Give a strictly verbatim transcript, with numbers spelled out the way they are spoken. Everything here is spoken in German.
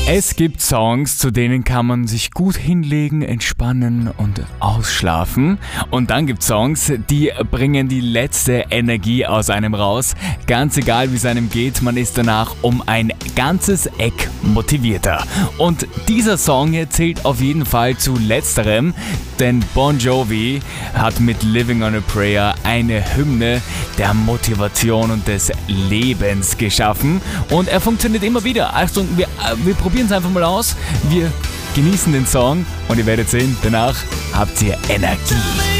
Es gibt Songs, zu denen kann man sich gut hinlegen, entspannen und ausschlafen. Und dann gibt es Songs, die bringen die letzte Energie aus einem raus. Ganz egal, wie es einem geht, man ist danach um ein ganzes Eck motivierter. Und dieser Song hier zählt auf jeden Fall zu letzterem, denn Bon Jovi hat mit Living on a Prayer eine Hymne der Motivation und des Lebens geschaffen. Und er funktioniert immer wieder. Achtung, wir, wir probieren es einfach mal aus. Wir genießen den Song und ihr werdet sehen, danach habt ihr Energie.